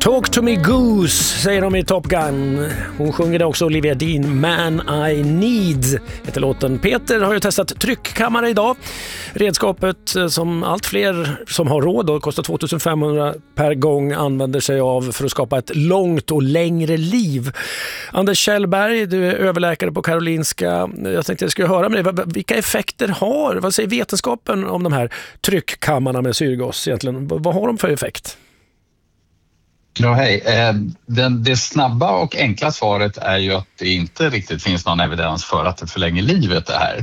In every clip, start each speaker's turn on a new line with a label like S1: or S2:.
S1: Talk to me Goose, säger de i Top Gun. Hon sjunger det också, Olivia Dean, Man I Need heter låten. Peter har ju testat tryckkammare idag. Redskapet som allt fler som har råd och kostar 2500 per gång använder sig av för att skapa ett långt och längre liv. Anders Kjellberg, du är överläkare på Karolinska. Jag tänkte jag skulle höra med dig, vilka effekter vad säger vetenskapen om de här tryckkammarna med syrgas egentligen? Vad har de för effekt?
S2: Ja, hej. Det snabba och enkla svaret är ju att det inte riktigt finns någon evidens för att det förlänger livet det här.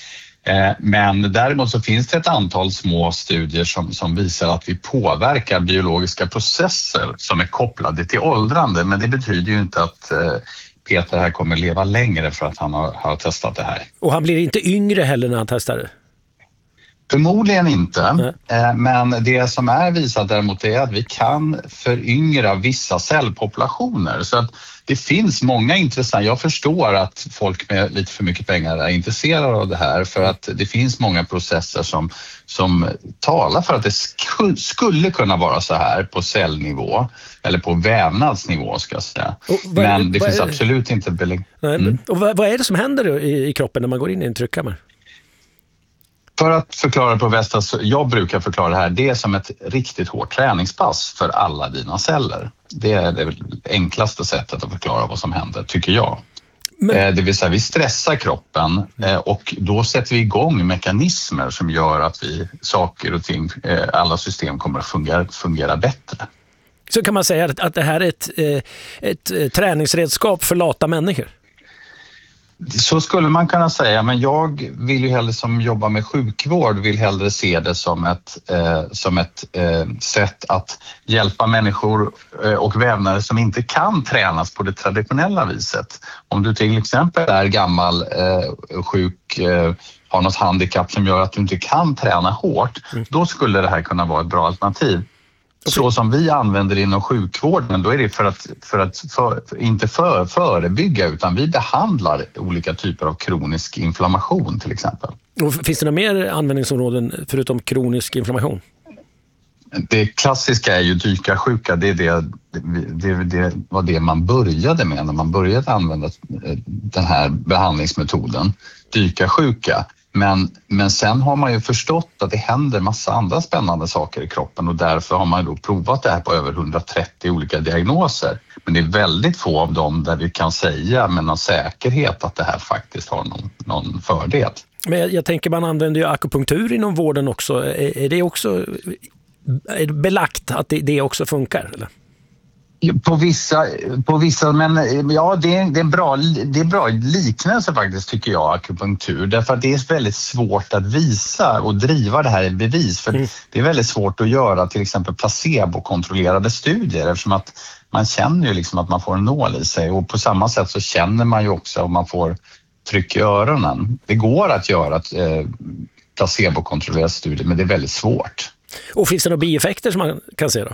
S2: Men däremot så finns det ett antal små studier som visar att vi påverkar biologiska processer som är kopplade till åldrande. Men det betyder ju inte att Peter här kommer leva längre för att han har testat det här.
S1: Och han blir inte yngre heller när han testar det?
S2: Förmodligen inte, men det som är visat däremot är att vi kan föryngra vissa cellpopulationer. Så att det finns många intressanta. Jag förstår att folk med lite för mycket pengar är intresserade av det här för att det finns många processer som talar för att det skulle kunna vara så här på cellnivå eller på vävnadsnivå ska jag säga. Men det finns absolut inte belägg.
S1: Och vad är det som händer i kroppen när man går in i en tryckkammare?
S2: För att förklara på bästa, jag brukar förklara det här, det är som ett riktigt hårt träningspass för alla dina celler. Det är det enklaste sättet att förklara vad som händer, tycker jag. Det vill säga vi stressar kroppen och då sätter vi igång mekanismer som gör att saker och ting, alla system kommer att fungera bättre.
S1: Så kan man säga att det här är ett träningsredskap för lata människor?
S2: Så skulle man kunna säga, men jag vill ju hellre som jobbar med sjukvård vill hellre se det som ett sätt att hjälpa människor och vävnader som inte kan tränas på det traditionella viset. Om du till exempel är gammal, sjuk, har något handikapp som gör att du inte kan träna hårt, då skulle det här kunna vara ett bra alternativ. Så som vi använder inom sjukvården, då är det inte för att förebygga utan vi behandlar olika typer av kronisk inflammation till exempel.
S1: Och finns det några mer användningsområden förutom kronisk inflammation?
S2: Det klassiska är ju dykarsjuka, det var det man började med när man började använda den här behandlingsmetoden, dykarsjuka. Men sen har man ju förstått att det händer massa andra spännande saker i kroppen och därför har man då provat det här på över 130 olika diagnoser. Men det är väldigt få av dem där vi kan säga med någon säkerhet att det här faktiskt har någon fördel. Men
S1: jag tänker man använder ju akupunktur inom vården också. Är det också belagt att det också funkar eller?
S2: På vissa, men ja, det är bra liknelse faktiskt tycker jag, akupunktur. Därför att det är väldigt svårt att visa och driva det här i bevis. För det är väldigt svårt att göra till exempel placebo-kontrollerade studier eftersom att man känner ju liksom att man får en nål i sig. Och på samma sätt så känner man ju också om man får tryck i öronen. Det går att göra placebo-kontrollerade studier men det är väldigt svårt.
S1: Och finns det några bieffekter som man kan se då?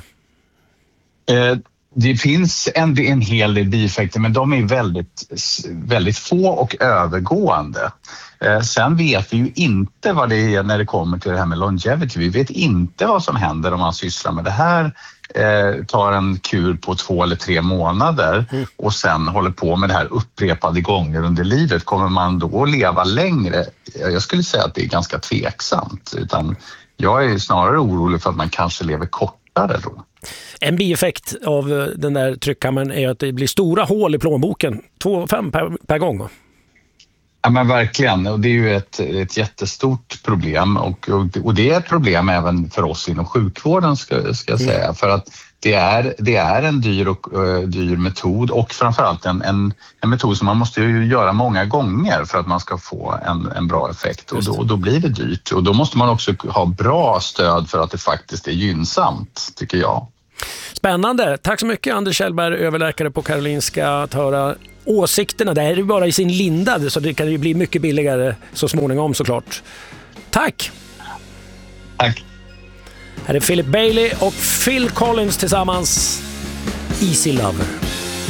S2: Det finns en hel del bieffekter men de är väldigt få och övergående. Sen vet vi ju inte vad det är när det kommer till det här med longevity. Vi vet inte vad som händer om man sysslar med det här, tar en kur på 2 eller 3 månader och sen håller på med det här upprepade gånger under livet. Kommer man då att leva längre? Jag skulle säga att det är ganska tveksamt. Utan jag är snarare orolig för att man kanske lever kortare då.
S1: En bieffekt av den där tryckkammaren är att det blir stora hål i plånboken. 2,5 per gång.
S2: Ja men verkligen, och det är ju ett jättestort problem och det är ett problem även för oss inom sjukvården ska jag säga. För att det är en dyr metod och framförallt en metod som man måste ju göra många gånger för att man ska få en bra effekt och då blir det dyrt. Och då måste man också ha bra stöd för att det faktiskt är gynnsamt tycker jag.
S1: Spännande. Tack så mycket Anders Kjellberg, överläkare på Karolinska, att höra åsikterna. Det här är ju bara i sin linda så det kan ju bli mycket billigare så småningom såklart. Tack!
S2: Tack!
S1: Här är Philip Bailey och Phil Collins tillsammans. Easy Lover.